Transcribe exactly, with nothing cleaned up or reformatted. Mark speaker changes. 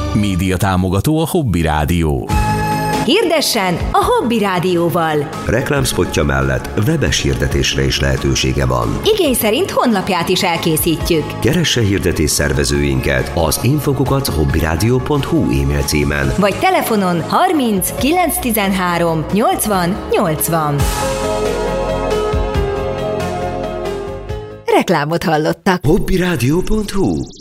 Speaker 1: Média támogató a Hobby Rádió.
Speaker 2: Hirdessen a Hobby Rádióval.
Speaker 3: Reklámszpotja mellett webes hirdetésre is lehetősége van.
Speaker 2: Igény szerint honlapját is elkészítjük.
Speaker 3: Keresse hirdetés szervezőinket az infokukat hobbyradio pont hu e-mail címen.
Speaker 2: Vagy telefonon harminc kilenc tizenhárom nyolcvan nyolcvan. Reklámot hallottak.
Speaker 3: hobbyradio pont hu